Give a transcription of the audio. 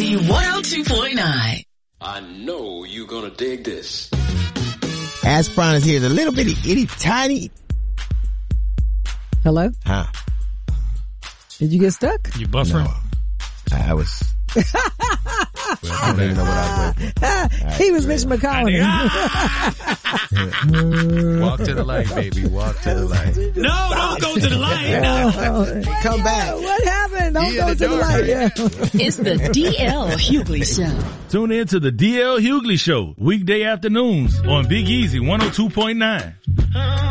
Easy 102.9. I know you're gonna dig this. Aspron is here. The little bitty, itty, tiny. Hello? Huh? Did you get stuck? You buffering? No. I was. I don't even know what I was waiting. He was Mitch McConnell. Walk to the light, baby. Walk to the light. No, don't go to the light. No. Come back. What happened? Don't go to the light. Yeah. It's the DL Hughley Show. Tune in to the DL Hughley Show, weekday afternoons on Big Easy 102.9.